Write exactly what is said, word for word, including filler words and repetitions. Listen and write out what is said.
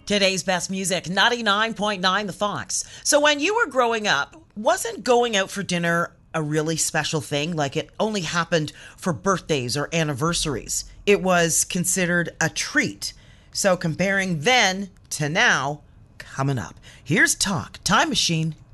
Today's best music, ninety-nine point nine The Fox. So when you were growing up, wasn't going out for dinner a really special thing? Like it only happened for birthdays or anniversaries. It was considered a treat. So comparing then to now, coming up. Here's Talk Time Machine.